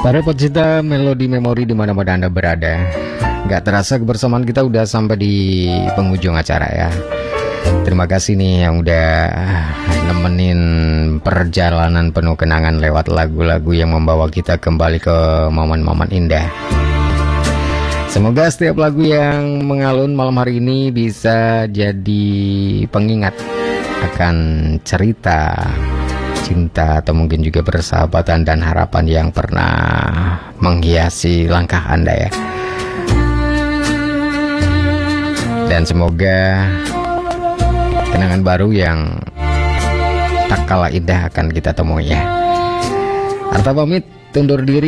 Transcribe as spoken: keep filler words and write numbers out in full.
Para pecinta melodi memori dimanapun Anda berada, gak terasa kebersamaan kita udah sampai di penghujung acara ya. Terima kasih nih yang udah nemenin perjalanan penuh kenangan lewat lagu-lagu yang membawa kita kembali ke momen-momen indah. Semoga setiap lagu yang mengalun malam hari ini bisa jadi pengingat akan cerita cinta atau mungkin juga persahabatan dan harapan yang pernah menghiasi langkah Anda ya. Dan semoga kenangan baru yang tak kalah indah akan kita temui ya. Arta pamit undur diri.